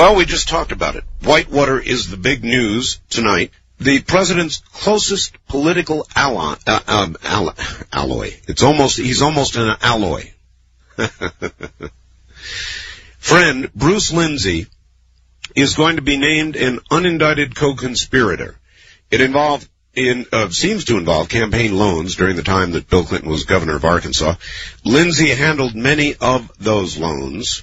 Well, we just talked about it. Whitewater is the big news tonight. The president's closest political alloy. He's almost an alloy. Friend, Bruce Lindsay, is going to be named an unindicted co-conspirator. It seems to involve campaign loans during the time that Bill Clinton was governor of Arkansas. Lindsay handled many of those loans.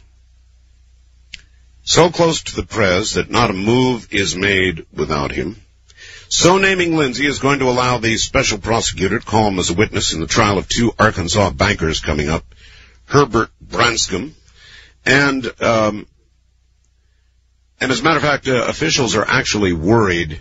So close to the prez that not a move is made without him. So naming Lindsay is going to allow the special prosecutor to call him as a witness in the trial of 2 Arkansas bankers coming up, Herbert Branscombe, and as a matter of fact, officials are actually worried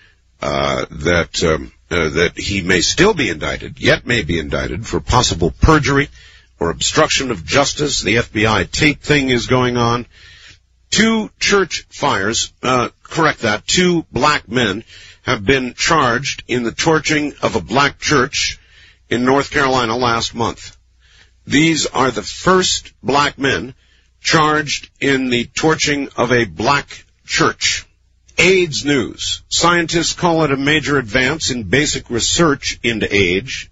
that he may still be indicted, yet may be indicted for possible perjury or obstruction of justice. The FBI tape thing is going on. 2 church fires, 2 black men have been charged in the torching of a black church in North Carolina last month. These are the first black men charged in the torching of a black church. AIDS news. Scientists call it a major advance in basic research into AIDS,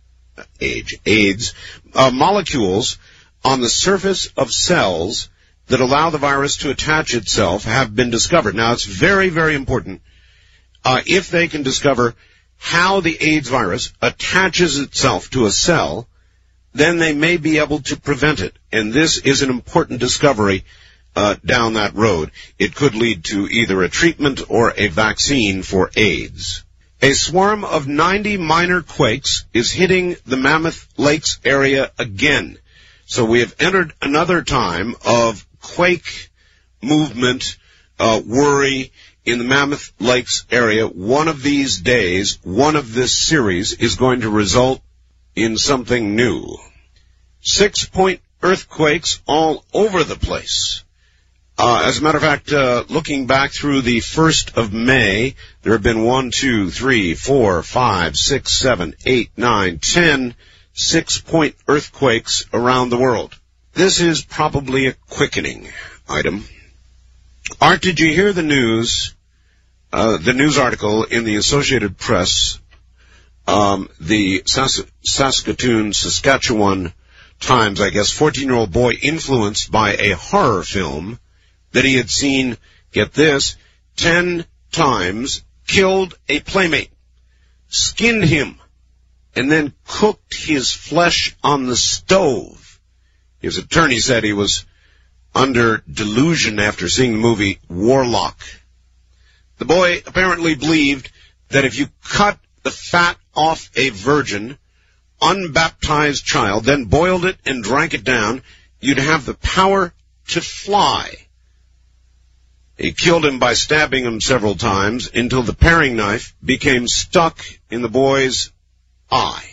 molecules on the surface of cells that allow the virus to attach itself have been discovered. Now, it's very, very important. If they can discover how the AIDS virus attaches itself to a cell, then they may be able to prevent it. And this is an important discovery down that road. It could lead to either a treatment or a vaccine for AIDS. A swarm of 90 minor quakes is hitting the Mammoth Lakes area again. So we have entered another time of quake movement, worry in the Mammoth Lakes area. One of these days, one of this series is going to result in something new. 6-point earthquakes all over the place. As a matter of fact, looking back through the 1st of May, there have been 1, 2, 3, 4, 5, 6, 7, 8, 9, 10 6-point earthquakes around the world. This is probably a quickening item. Art, did you hear the news article in the Associated Press, the Saskatchewan Times, I guess, 14-year-old boy influenced by a horror film that he had seen, get this, 10 times, killed a playmate, skinned him, and then cooked his flesh on the stove. His attorney said he was under delusion after seeing the movie Warlock. The boy apparently believed that if you cut the fat off a virgin, unbaptized child, then boiled it and drank it down, you'd have the power to fly. He killed him by stabbing him several times until the paring knife became stuck in the boy's eye.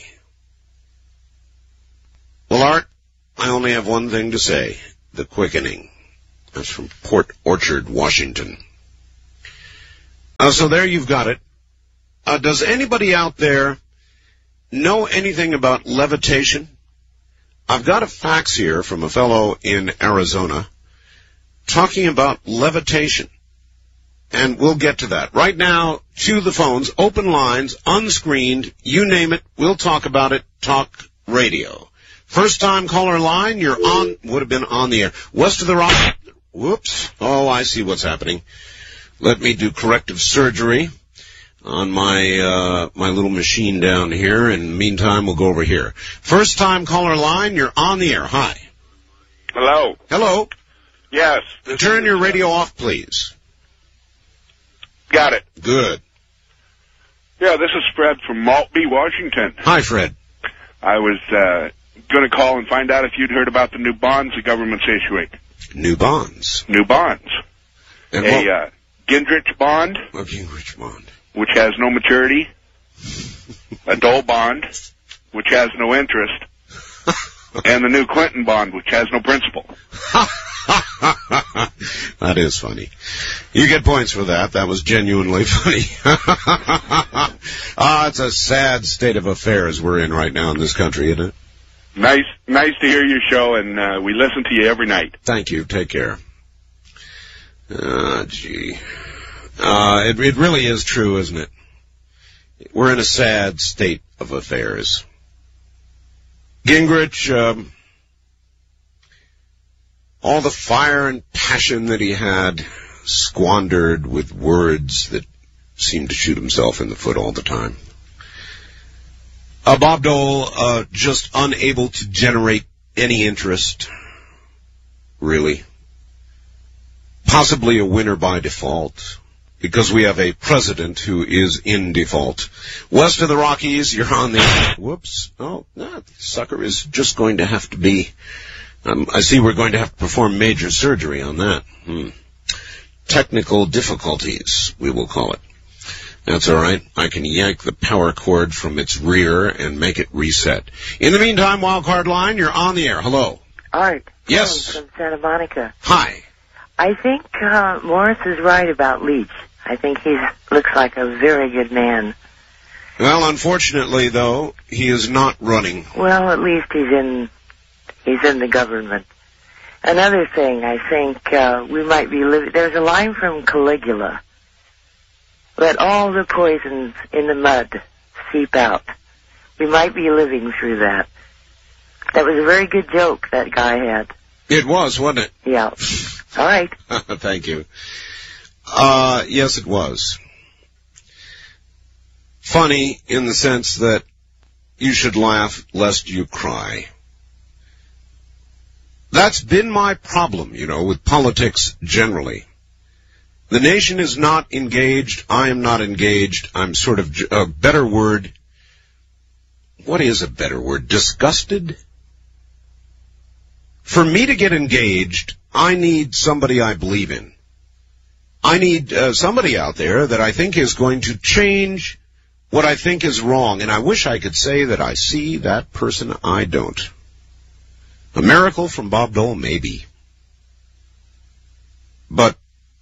Well, Art, I only have one thing to say. The quickening. That's from Port Orchard, Washington. So there you've got it. Does anybody out there know anything about levitation? I've got a fax here from a fellow in Arizona talking about levitation. And we'll get to that. Right now, to the phones, open lines, unscreened, you name it, we'll talk about it, talk radio. First time caller line, you're on, would have been on the air. West of the Rock, whoops, oh, I see what's happening. Let me do corrective surgery on my little machine down here, and in the meantime, we'll go over here. First time caller line, you're on the air. Hi. Hello. Hello. Yes. Turn your radio off, please. Got it. Good. Yeah, this is Fred from Maltby, Washington. Hi, Fred. I was going to call and find out if you'd heard about the new bonds the government's issuing. New bonds? New bonds. And a Gingrich bond. A Gingrich bond. Which has no maturity. A Dole bond, which has no interest. And the new Clinton bond, which has no principal. That is funny. You get points for that. That was genuinely funny. It's a sad state of affairs we're in right now in this country, isn't it? Nice to hear your show, and we listen to you every night. Thank you. Take care. Gee. It really is true, isn't it? We're in a sad state of affairs. Gingrich, all the fire and passion that he had squandered with words that seemed to shoot himself in the foot all the time. Bob Dole, just unable to generate any interest, really. Possibly a winner by default, because we have a president who is in default. West of the Rockies, you're on the... Whoops. Oh, no, the sucker is just going to have to be... I see we're going to have to perform major surgery on that. Technical difficulties, we will call it. That's all right. I can yank the power cord from its rear and make it reset. In the meantime, Wildcard Line, you're on the air. Hello. Art. Yes. From Santa Monica. Hi. I think Morris is right about Leach. I think he looks like a very good man. Well, unfortunately, though, he is not running. Well, at least he's in the government. Another thing, I think we might be living... There's a line from Caligula. Let all the poisons in the mud seep out. We might be living through that. That was a very good joke that guy had. It was, wasn't it? Yeah. All right. Thank you. Yes, it was. Funny in the sense that you should laugh lest you cry. That's been my problem, with politics generally. The nation is not engaged. I am not engaged. I'm sort of a better word. What is a better word? Disgusted? For me to get engaged, I need somebody I believe in. I need somebody out there that I think is going to change what I think is wrong. And I wish I could say that I see that person. I don't. A miracle from Bob Dole, maybe. But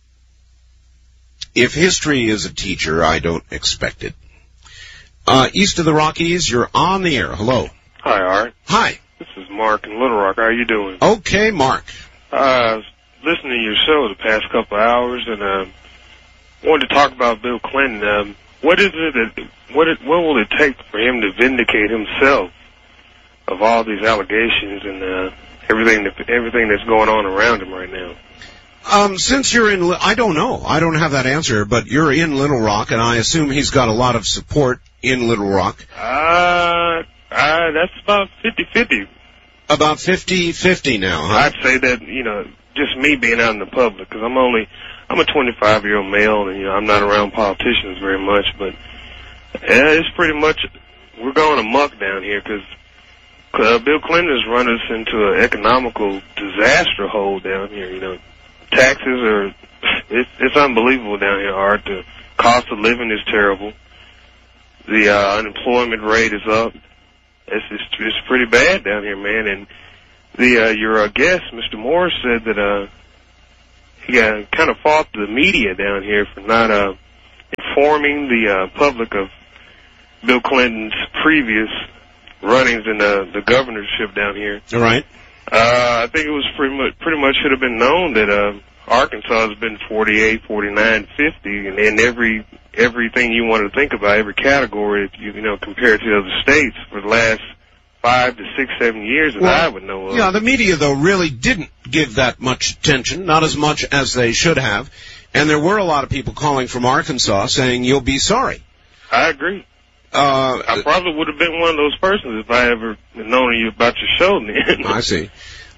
if history is a teacher, I don't expect it. East of the Rockies, you're on the air. Hello. Hi, Art. Hi. This is Mark in Little Rock. How are you doing? Okay, Mark. I was listening to your show the past couple of hours, and wanted to talk about Bill Clinton. What is it? What will it take for him to vindicate himself of all these allegations and everything that's going on around him right now? Since you're in, I don't know. I don't have that answer, but you're in Little Rock, and I assume he's got a lot of support in Little Rock. That's about 50-50. About 50-50 now, huh? I'd say that, just me being out in the public, because I'm a 25-year-old male, and, I'm not around politicians very much, but it's pretty much, we're going amok down here, because Bill Clinton has run us into an economical disaster hole down here, Taxes are, it's unbelievable down here, Art. The cost of living is terrible. The unemployment rate is up. It's pretty bad down here, man. And your guest, Mr. Morris, said that he kind of fought the media down here for not informing the public of Bill Clinton's previous runnings in the governorship down here. All right. I think it was pretty much should have been known that Arkansas has been 48, 49, 50, and in everything you want to think about, every category, compared to other states for the last 5 to 6, 7 years that I would know of. Yeah, the media, though, really didn't give that much attention, not as much as they should have, and there were a lot of people calling from Arkansas saying, you'll be sorry. I agree. I probably would have been one of those persons if I ever known you about your show then. I see.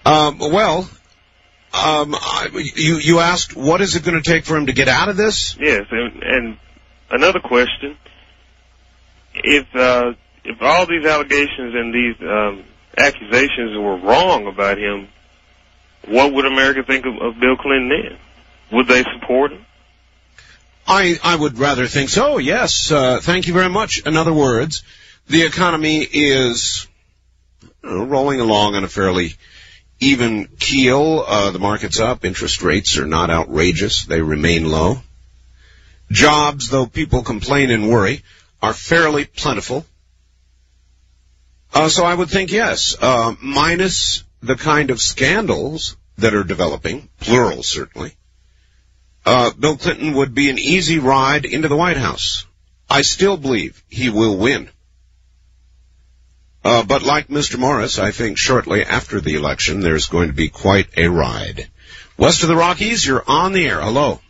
You asked, what is it going to take for him to get out of this? Yes, and another question: if all these allegations and these accusations were wrong about him, what would America think of Bill Clinton then? Would they support him? I would rather think so, yes. Thank you very much. In other words, the economy is rolling along on a fairly even keel. The market's up. Interest rates are not outrageous. They remain low. Jobs, though people complain and worry, are fairly plentiful. So I would think yes, minus the kind of scandals that are developing, plural certainly, Bill Clinton would be an easy ride into the White House. I still believe he will win. But like Mr. Morris, I think shortly after the election, there's going to be quite a ride. West of the Rockies, you're on the air. Hello.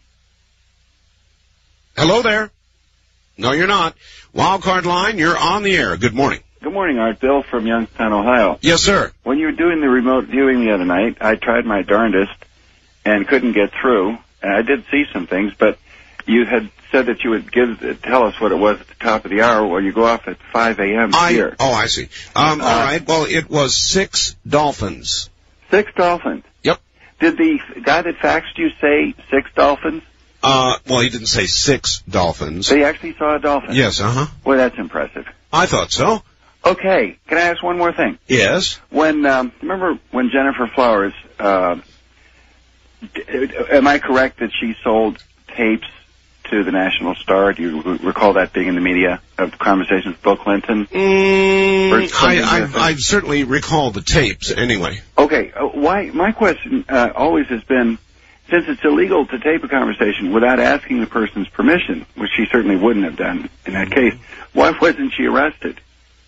Hello there. No, you're not. Wildcard line, you're on the air. Good morning. Good morning, Art. Bill from Youngstown, Ohio. Yes, sir. When you were doing the remote viewing the other night, I tried my darndest and couldn't get through. And I did see some things, but you had said that you would tell us what it was at the top of the hour. Well, you go off at 5 a.m. here. Oh, I see. All right. Well, it was 6 dolphins. 6 dolphins? Yep. Did the guy that faxed you say 6 dolphins? Well, he didn't say 6 dolphins. So you actually saw a dolphin? Yes, uh-huh. Well, that's impressive. I thought so. Okay. Can I ask one more thing? Yes. When, remember when Jennifer Flowers, am I correct that she sold tapes to the National Star? Do you recall that being in the media of conversations with Bill Clinton? I certainly recall the tapes anyway. Okay. Why? My question always has been, since it's illegal to tape a conversation without asking the person's permission, which she certainly wouldn't have done in that case, why wasn't she arrested?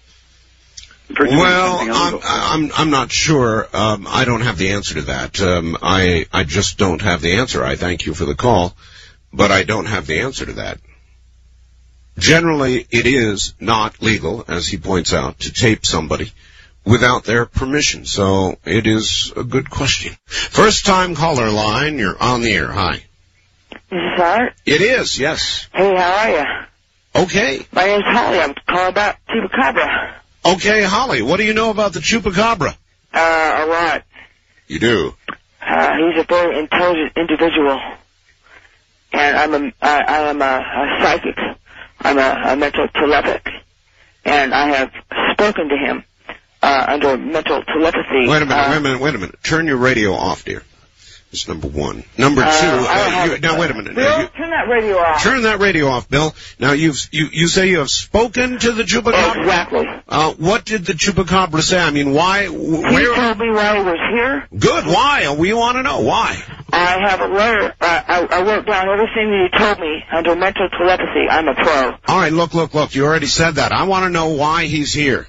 Well, I'm not sure. I don't have the answer to that. I just don't have the answer. I thank you for the call, but I don't have the answer to that. Generally, it is not legal, as he points out, to tape somebody without their permission. So it is a good question. First time caller line, you're on the air. Hi. Is this Art? It is, yes. Hey, how are you? Okay. My name's Holly. I'm calling about Chupacabra. Okay, Holly, what do you know about the Chupacabra? A lot. You do? He's a very intelligent individual. And I am a psychic. I'm a mental telepathic. And I have spoken to him under mental telepathy. Wait a minute. Turn your radio off, dear. That's number one. Number two, now wait a minute. Bill, turn that radio off. Turn that radio off, Bill. Now you say you have spoken to the Chupacabra? Exactly. What did the Chupacabra say? I mean, why? He told me why he was here. Good. Why? We want to know why. I have a letter. I wrote down everything that he told me under mental telepathy. I'm a pro. All right, look. You already said that. I want to know why he's here.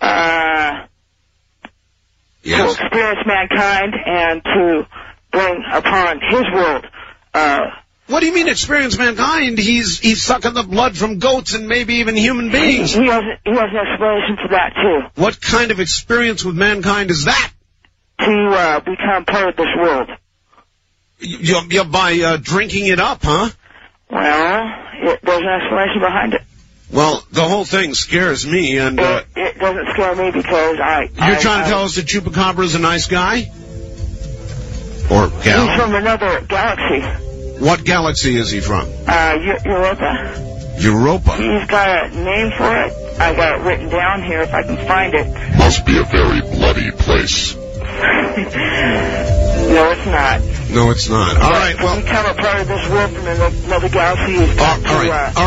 To experience mankind and to bring upon his world. What do you mean experience mankind? He's sucking the blood from goats and maybe even human beings. He has an explanation for that too. What kind of experience with mankind is that? To become part of this world. You by drinking it up, huh? Well, there's an explanation behind it. Well, the whole thing scares me, and it doesn't scare me because You're trying to tell us that Chupacabra's a nice guy? Or gal? He's from another galaxy. What galaxy is he from? Europa. Europa? He's got a name for it. I got it written down here if I can find it. Must be a very bloody place. No, it's not. No, it's not. All right, well... Become a part of this world from another galaxy. All right.